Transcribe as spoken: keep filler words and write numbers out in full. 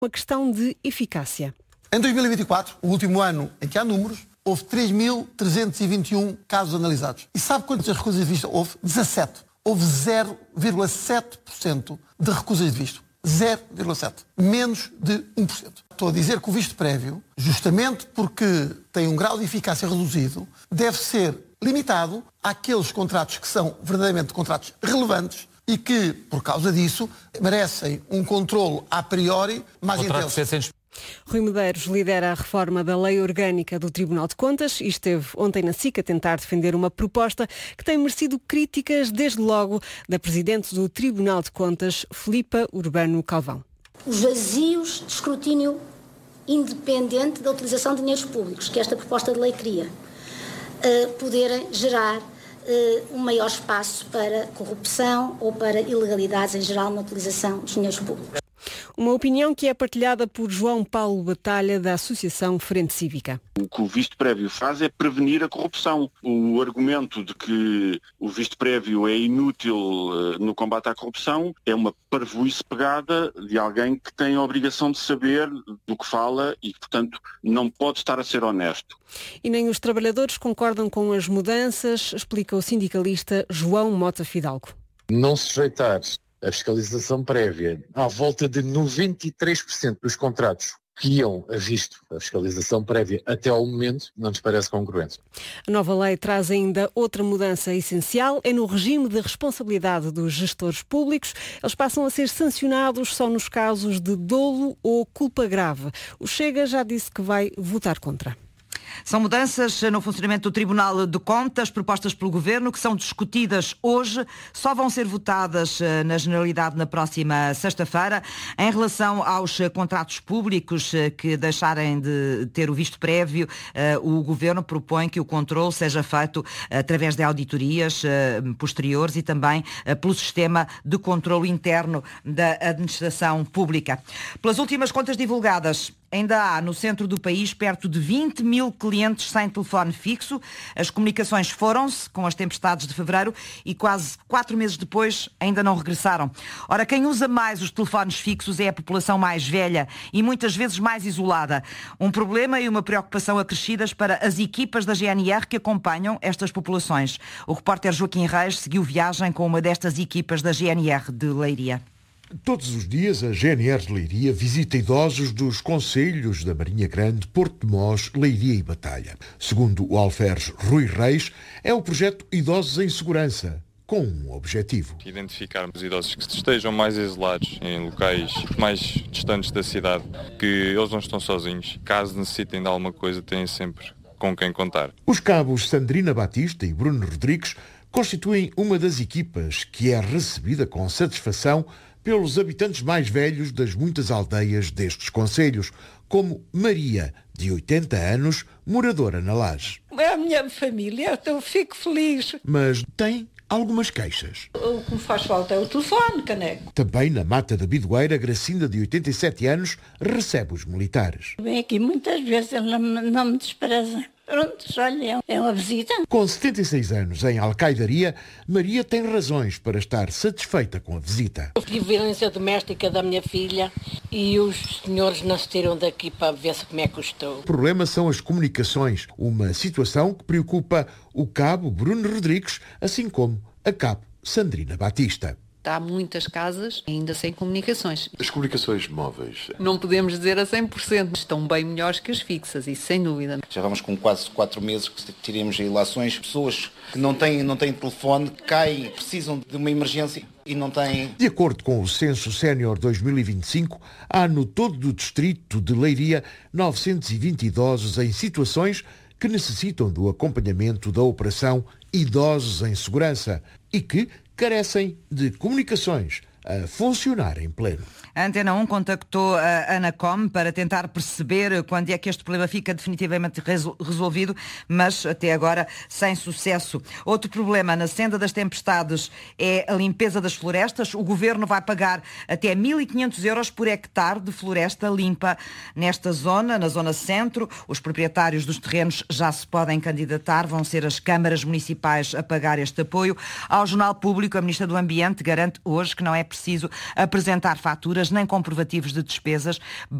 uma questão de eficácia. Em dois mil e vinte e quatro, o último ano em que há números, houve três mil trezentos e vinte e um casos analisados. E sabe quantas recusas de visto houve? dezassete. Houve zero vírgula sete por cento de recusas de visto. zero vírgula sete por cento. Menos de um por cento. Estou a dizer que o visto prévio, justamente porque tem um grau de eficácia reduzido, deve ser limitado àqueles contratos que são verdadeiramente contratos relevantes e que, por causa disso, merecem um controlo a priori mais intenso. Rui Medeiros lidera a reforma da Lei Orgânica do Tribunal de Contas e esteve ontem na S I C a tentar defender uma proposta que tem merecido críticas desde logo da Presidente do Tribunal de Contas, Filipa Urbano Calvão. Os vazios de escrutínio independente da utilização de dinheiros públicos, que esta proposta de lei cria, uh, poderem gerar uh, um maior espaço para corrupção ou para ilegalidades em geral na utilização dos dinheiros públicos. Uma opinião que é partilhada por João Paulo Batalha, da Associação Frente Cívica. O que o visto prévio faz é prevenir a corrupção. O argumento de que o visto prévio é inútil uh, no combate à corrupção é uma parvoíce pegada de alguém que tem a obrigação de saber do que fala e que, portanto, não pode estar a ser honesto. E nem os trabalhadores concordam com as mudanças, explica o sindicalista João Mota Fidalgo. Não sujeitar a fiscalização prévia à volta de noventa e três por cento dos contratos que iam a visto a fiscalização prévia até ao momento não nos parece congruente. A nova lei traz ainda outra mudança essencial, é no regime de responsabilidade dos gestores públicos. Eles passam a ser sancionados só nos casos de dolo ou culpa grave. O Chega já disse que vai votar contra. São mudanças no funcionamento do Tribunal de Contas propostas pelo Governo que são discutidas hoje, só vão ser votadas na Generalidade na próxima sexta-feira. Em relação aos contratos públicos que deixarem de ter o visto prévio, o Governo propõe que o controle seja feito através de auditorias posteriores e também pelo sistema de controle interno da administração pública. Pelas últimas contas divulgadas, ainda há no centro do país perto de vinte mil clientes sem telefone fixo. As comunicações foram-se com as tempestades de fevereiro e quase quatro meses depois ainda não regressaram. Ora, quem usa mais os telefones fixos é a população mais velha e muitas vezes mais isolada. Um problema e uma preocupação acrescidas para as equipas da G N R que acompanham estas populações. O repórter Joaquim Reis seguiu viagem com uma destas equipas da G N R de Leiria. Todos os dias a G N R de Leiria visita idosos dos concelhos da Marinha Grande, Porto de Mós, Leiria e Batalha. Segundo o alferes Rui Reis, é o projeto Idosos em Segurança, com um objetivo. Identificarmos idosos que estejam mais isolados em locais mais distantes da cidade, que eles não estão sozinhos. Caso necessitem de alguma coisa, têm sempre com quem contar. Os cabos Sandrina Batista e Bruno Rodrigues constituem uma das equipas que é recebida com satisfação pelos habitantes mais velhos das muitas aldeias destes concelhos, como Maria, de oitenta anos, moradora na Laje. É a minha família, eu fico feliz. Mas tem algumas queixas. O que me faz falta é o telefone, caneco. Também na Mata da Bidoeira, Gracinda, de oitenta e sete anos, recebe os militares. Vem aqui muitas vezes, ele não, não me despreza. Pronto, olha, é uma visita. Com setenta e seis anos em Alcaidaria, Maria tem razões para estar satisfeita com a visita. Eu tive violência doméstica da minha filha e os senhores não se tiram daqui para ver como é que eu estou. O problema são as comunicações, uma situação que preocupa o cabo Bruno Rodrigues, assim como a cabo Sandrina Batista. Há muitas casas ainda sem comunicações. As comunicações móveis? Não podemos dizer a cem por cento. Estão bem melhores que as fixas, isso sem dúvida. Já vamos com quase quatro meses que tiremos ilações. Pessoas que não têm, não têm telefone, caem, precisam de uma emergência e não têm. De acordo com o Censo Sénior dois mil e vinte e cinco, há no todo do distrito de Leiria novecentos e vinte idosos em situações que necessitam do acompanhamento da operação Idosos em Segurança e que carecem de comunicações a funcionar em pleno. A Antena um contactou a Anacom para tentar perceber quando é que este problema fica definitivamente resolvido, mas até agora sem sucesso. Outro problema na senda das tempestades é a limpeza das florestas. O Governo vai pagar até mil e quinhentos euros por hectare de floresta limpa nesta zona, na zona centro. Os proprietários dos terrenos já se podem candidatar, vão ser as câmaras municipais a pagar este apoio. Ao Jornal Público, a Ministra do Ambiente garante hoje que não é preciso apresentar faturas nem comprovativos de despesas.